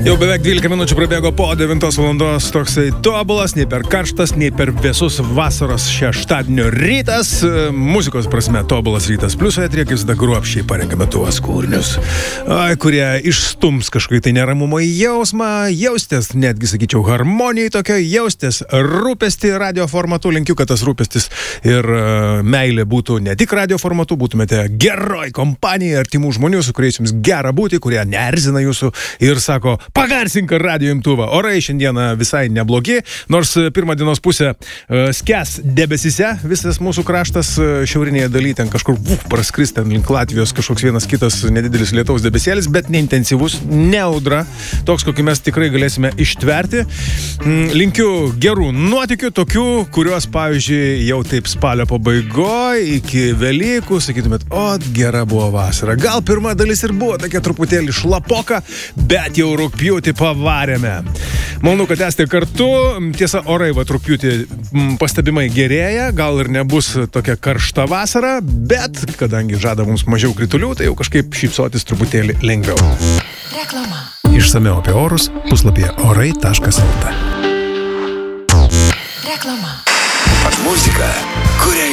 Jau beveik 12 minučių prabėgo po 9 valandos, toksai tobulas, nei per karštas, nei per vėsus vasaros šeštadienio rytas. Muzikos prasme tobulas rytas. Plius eterį, kaip visada kruopščiai parengame tuos kūrinius, kurie išstums kažkokį tai neramumo jausmą, jaustės, netgi sakyčiau, harmonijai tokio, jaustės rūpestį radio formatu. Linkiu, kad tas rūpestis ir meilė būtų ne tik radio formatu, būtumėte geroj kompanijai, artimų žmonių, su kuriais jums gera būti, kurie neerzina jūsų ir sako, pagarsink radio imtuvą. Orai šiandieną visai neblogi, nors pirmą dienos pusę skęs debesise, visas mūsų kraštas šiaurinėje dalyje, ten kažkur praskris, ten link Latvijos kažkoks vienas kitas nedidelis lietaus debesėlis, bet neintensyvus, ne audra, toks, kokį mes tikrai galėsime ištverti. Linkiu gerų nuotykių, tokių, kuriuos, pavyzdžiui, jau taip spalio pabaigoje iki Velykų, sakytumėt, gera buvo vasara. Gal pirma dalis ir buvo tokia truputėlį šlapoka, bet jau rugpjūtį pavarėme. Manau, kad esate kartu. Tiesa, orai rugpjūtį pastebimai gerėja, gal ir nebus tokia karšta vasara, bet kadangi žada mums mažiau kritulių, tai jau kažkaip šypsotis truputėlį lengviau. Reklama. Išsamiau apie orus puslapyje orai.lt. Reklama. Muzika, kurią